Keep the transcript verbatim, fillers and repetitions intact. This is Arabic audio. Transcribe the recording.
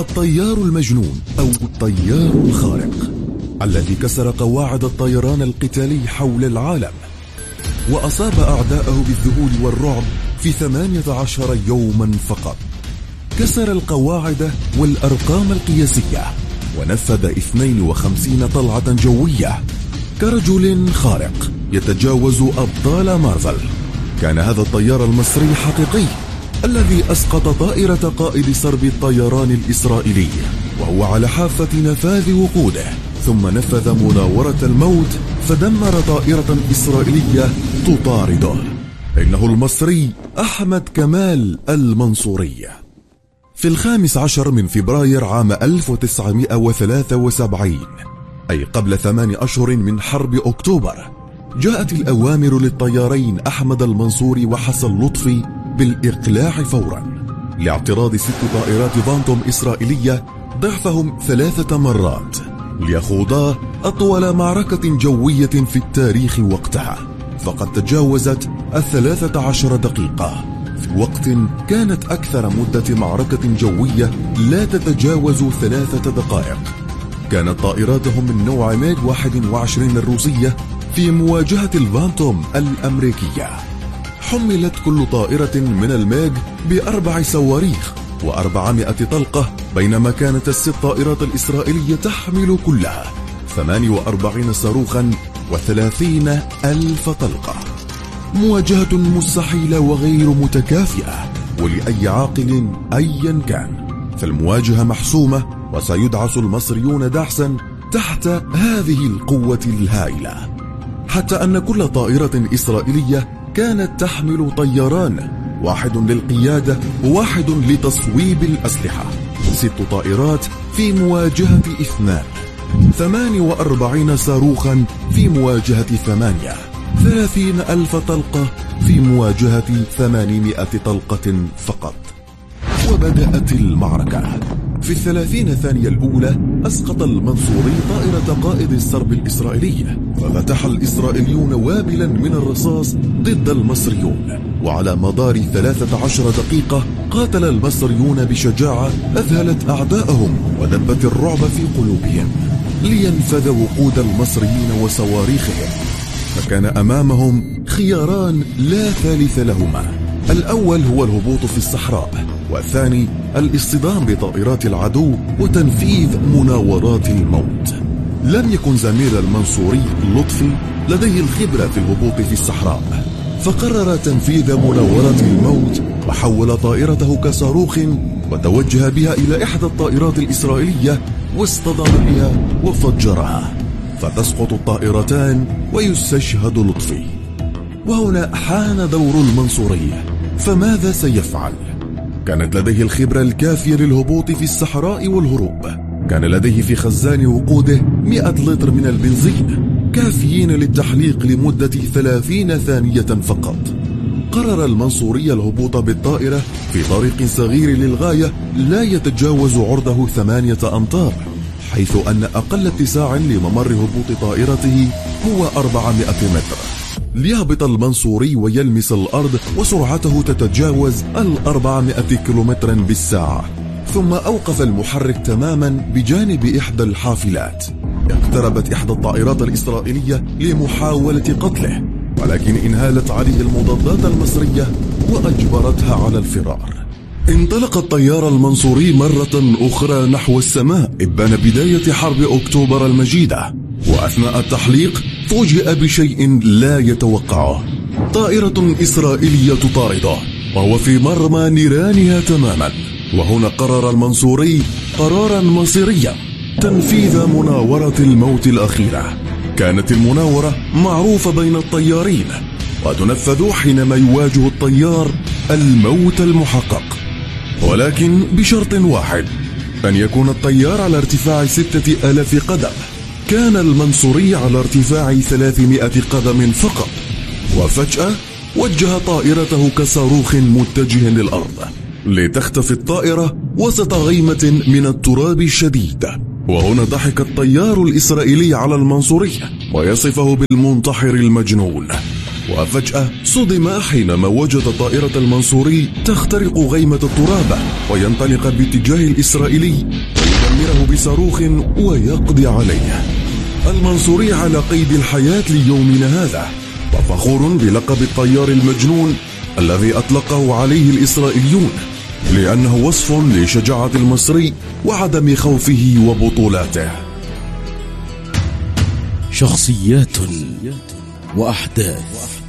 الطيار المجنون أو الطيار الخارق الذي كسر قواعد الطيران القتالي حول العالم وأصاب أعداءه بالذهول والرعب في ثمانية عشر يوما فقط. كسر القواعد والأرقام القياسية ونفذ اثنين وخمسين طلعة جوية كرجل خارق يتجاوز أبطال مارفل. كان هذا الطيار المصري حقيقي الذي أسقط طائرة قائد سرب الطيران الإسرائيلي وهو على حافة نفاذ وقوده، ثم نفذ مناورة الموت فدمر طائرة إسرائيلية تطارده. إنه المصري أحمد كمال المنصوري. في الخامس عشر من فبراير عام ألف وتسعمائة وثلاثة وسبعين، أي قبل ثمان أشهر من حرب أكتوبر، جاءت الأوامر للطيارين أحمد المنصوري وحسن لطفي بالإقلاع فورا لاعتراض ست طائرات فانتوم إسرائيلية ضعفهم ثلاثة مرات ليخوضا أطول معركة جوية في التاريخ وقتها، فقد تجاوزت الثلاثة عشر دقيقة في وقت كانت أكثر مدة معركة جوية لا تتجاوز ثلاثة دقائق. كانت طائراتهم من نوع ميج واحد وعشرين الروسية في مواجهة الفانتوم الأمريكية. حملت كل طائرة من الميج بأربع صواريخ وأربعمائة طلقة، بينما كانت الست طائرات الإسرائيلية تحمل كلها ثمان وأربعين صاروخا وثلاثين ألف طلقة. مواجهة مستحيلة وغير متكافئة، ولأي عاقل أيا كان فالمواجهة محسومة، وسيدعس المصريون دعسا تحت هذه القوة الهائلة، حتى أن كل طائرة إسرائيلية كانت تحمل طيران، واحد للقيادة وواحد لتصويب الأسلحة. ست طائرات في مواجهة اثنان، ثمان وأربعين صاروخا في مواجهة ثمانية، ثلاثين ألف طلقة في مواجهة ثمانمائة طلقة فقط. وبدأت المعركة. في الثلاثين ثانية الأولى أسقط المنصوري طائرة قائد السرب الإسرائيلي، ففتح الإسرائيليون وابلا من الرصاص ضد المصريون، وعلى مدار ثلاثة عشر دقيقة قاتل المصريون بشجاعة أذهلت أعداءهم ودبت الرعب في قلوبهم لينفذ وقود المصريين وصواريخهم. فكان أمامهم خياران لا ثالث لهما، الأول هو الهبوط في الصحراء، والثاني الاصطدام بطائرات العدو وتنفيذ مناورات الموت. لم يكن زميل المنصوري لطفي لديه الخبرة في الهبوط في الصحراء، فقرر تنفيذ مناورة الموت وحول طائرته كصاروخ وتوجه بها إلى إحدى الطائرات الإسرائيلية واصطدم بها وفجرها، فتسقط الطائرتان ويستشهد لطفي. وهنا حان دور المنصوري، فماذا سيفعل؟ كانت لديه الخبرة الكافية للهبوط في الصحراء والهروب. كان لديه في خزان وقوده مئة لتر من البنزين كافيين للتحليق لمدة ثلاثين ثانية فقط. قرر المنصوري الهبوط بالطائرة في طريق صغير للغاية لا يتجاوز عرضه ثمانية أمتار، حيث أن أقل اتساع لممر هبوط طائرته هو أربعمائة متر. ليهبط المنصوري ويلمس الأرض وسرعته تتجاوز الأربعمائة كيلومتر بالساعة، ثم أوقف المحرك تماما بجانب إحدى الحافلات. اقتربت إحدى الطائرات الإسرائيلية لمحاولة قتله، ولكن انهالت عليه المضادات المصرية وأجبرتها على الفرار. انطلق الطيار المنصوري مرة أخرى نحو السماء إبان بداية حرب أكتوبر المجيدة، وأثناء التحليق فوجئ بشيء لا يتوقعه، طائرة إسرائيلية تطارده وهو في مرمى نيرانها تماما. وهنا قرر المنصوري قرارا مصيريا، تنفيذ مناورة الموت الأخيرة. كانت المناورة معروفة بين الطيارين وتنفذ حينما يواجه الطيار الموت المحقق، ولكن بشرط واحد، أن يكون الطيار على ارتفاع ستة آلاف قدم. كان المنصوري على ارتفاع ثلاثمائة قدم فقط، وفجأة وجه طائرته كصاروخ متجه للأرض لتختفي الطائرة وسط غيمة من التراب الشديد. وهنا ضحك الطيار الإسرائيلي على المنصوري ويصفه بالمنتحر المجنون، وفجأة صدم حينما وجد طائرة المنصوري تخترق غيمة التراب وينطلق باتجاه الإسرائيلي ويدمره بصاروخ ويقضي عليه. المنصوري على قيد الحياة ليومنا هذا، وفخور بلقب الطيار المجنون الذي أطلقه عليه الإسرائيليون، لأنه وصف لشجاعة المصري وعدم خوفه وبطولاته. شخصيات وأحداث